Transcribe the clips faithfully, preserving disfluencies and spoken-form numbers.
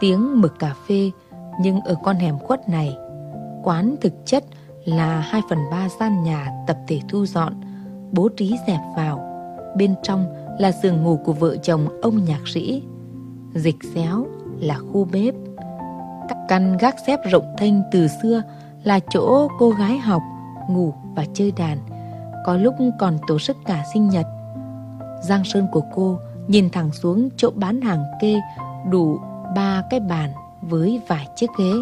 tiếng mực cà phê, nhưng ở con hẻm khuất này, quán thực chất là hai phần ba gian nhà tập thể thu dọn, bố trí dẹp vào. Bên trong là giường ngủ của vợ chồng ông nhạc sĩ. Dịch xéo là khu bếp. Căn gác xép rộng thênh từ xưa là chỗ cô gái học, ngủ và chơi đàn, có lúc còn tổ chức cả sinh nhật. Giang sơn của cô nhìn thẳng xuống chỗ bán hàng kê đủ ba cái bàn với vài chiếc ghế.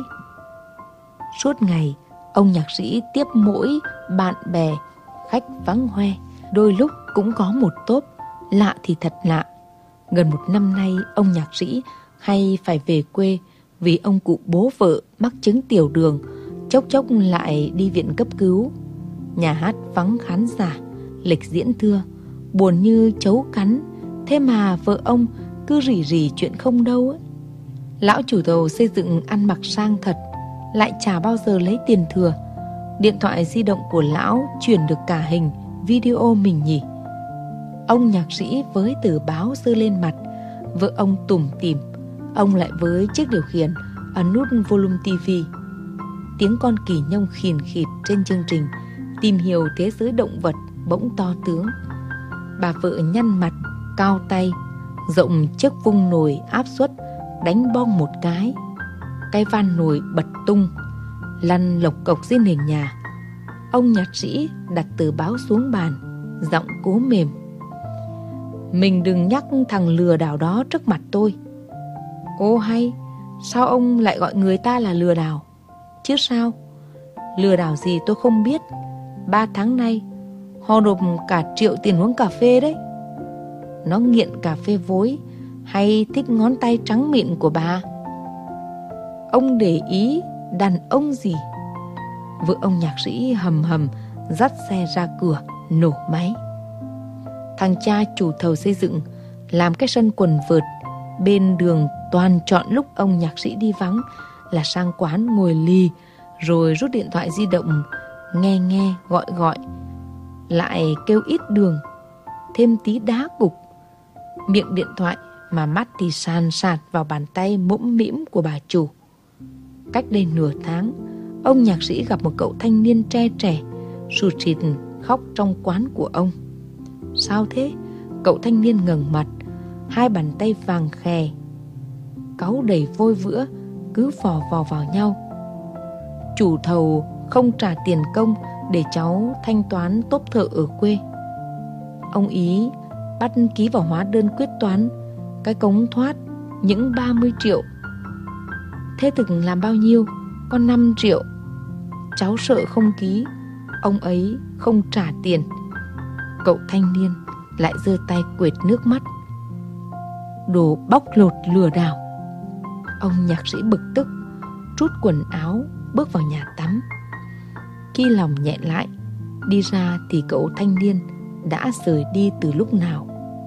Suốt ngày, ông nhạc sĩ tiếp mỗi bạn bè, khách vắng hoe. Đôi lúc cũng có một tốp, lạ thì thật lạ. Gần một năm nay, ông nhạc sĩ hay phải về quê vì ông cụ bố vợ mắc chứng tiểu đường, chốc chốc lại đi viện cấp cứu. Nhà hát vắng khán giả, lịch diễn thưa, buồn như trấu cắn. Thế mà vợ ông cứ rỉ rỉ chuyện không đâu ấy. Lão chủ thầu xây dựng ăn mặc sang thật, lại chả bao giờ lấy tiền thừa. Điện thoại di động của lão chuyển được cả hình, video mình nhỉ. Ông nhạc sĩ với tờ báo giơ lên mặt, vợ ông tủm tỉm, ông lại với chiếc điều khiển ấn nút volume ti vi. Tiếng con kỳ nhông khìn khịt trên chương trình Tìm hiểu thế giới động vật bỗng to tướng. Bà vợ nhăn mặt, cao tay, rộng chiếc vung nồi áp suất, đánh bong một cái. Cái van nồi bật tung, lăn lộc cộc dưới nền nhà. Ông nhạc sĩ đặt tờ báo xuống bàn, giọng cố mềm: "Mình đừng nhắc thằng lừa đảo đó trước mặt tôi." "Ô hay, sao ông lại gọi người ta là lừa đảo?" "Chứ sao, lừa đảo gì tôi không biết. Ba tháng nay họ nộp cả triệu tiền uống cà phê đấy." "Nó nghiện cà phê vối hay thích ngón tay trắng mịn của bà?" "Ông để ý đàn ông gì?" Vợ ông nhạc sĩ hầm hầm dắt xe ra cửa, nổ máy. Thằng cha chủ thầu xây dựng làm cái sân quần vợt bên đường toàn chọn lúc ông nhạc sĩ đi vắng là sang quán ngồi lì, rồi rút điện thoại di động nghe nghe gọi gọi, lại kêu ít đường, thêm tí đá cục. Miệng điện thoại mà mắt thì sàn sạt vào bàn tay mũm mĩm của bà chủ. Cách đây nửa tháng, ông nhạc sĩ gặp một cậu thanh niên tre trẻ sụt sịt khóc trong quán của ông. "Sao thế?" Cậu thanh niên ngẩng mặt, hai bàn tay vàng khè, cáu đầy vôi vữa, cứ vò vò vào nhau. "Chủ thầu không trả tiền công để cháu thanh toán tốp thợ ở quê. Ông ý bắt ký vào hóa đơn quyết toán cái cống thoát những ba mươi triệu. Thế thực làm bao nhiêu? Có năm triệu. Cháu sợ không ký, ông ấy không trả tiền." Cậu thanh niên lại giơ tay quệt nước mắt. "Đồ bóc lột lừa đảo." Ông nhạc sĩ bực tức, trút quần áo bước vào nhà tắm. Khi lòng nhẹ lại, đi ra thì cậu thanh niên đã rời đi từ lúc nào.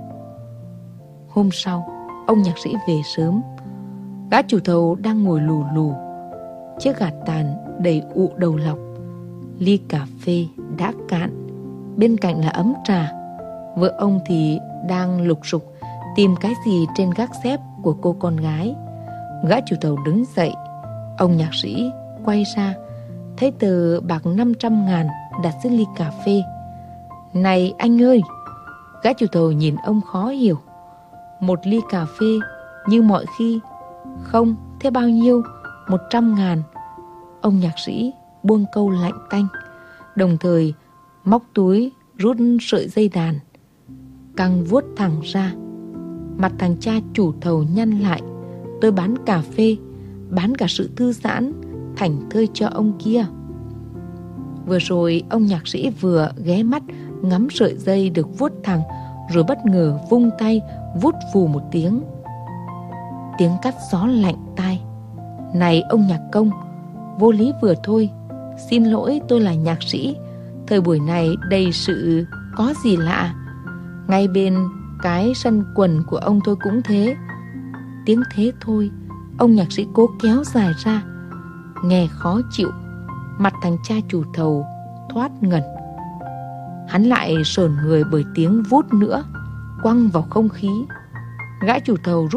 Hôm sau, ông nhạc sĩ về sớm. Gã chủ thầu đang ngồi lù lù, chiếc gạt tàn đầy ụ đầu lọc. Ly cà phê đã cạn, bên cạnh là ấm trà. Vợ ông thì đang lục sục tìm cái gì trên gác xép của cô con gái. Gã chủ thầu đứng dậy. Ông nhạc sĩ quay ra, thấy tờ bạc năm trăm ngàn đặt dưới ly cà phê. "Này anh ơi!" Gã chủ thầu nhìn ông khó hiểu. "Một ly cà phê như mọi khi." "Không, thế bao nhiêu?" Một trăm ngàn." Ông nhạc sĩ buông câu lạnh tanh, đồng thời móc túi rút sợi dây đàn, căng vuốt thẳng ra. Mặt thằng cha chủ thầu nhăn lại. "Tôi bán cà phê, bán cả sự thư giãn, thảnh thơi cho ông kia." Vừa rồi ông nhạc sĩ vừa ghé mắt ngắm sợi dây được vuốt thẳng, rồi bất ngờ vung tay vút vù một tiếng. Tiếng cắt gió lạnh tai. "Này ông nhạc công, vô lý vừa thôi. Xin lỗi, tôi là nhạc sĩ. Thời buổi này đầy sự có gì lạ. Ngay bên cái sân quần của ông tôi cũng thế." Tiếng thế thôi, ông nhạc sĩ cố kéo dài ra, nghe khó chịu. Mặt thằng cha chủ thầu thoát ngần. Hắn lại sởn người bởi tiếng vút nữa, quăng vào không khí. Gã chủ thầu rút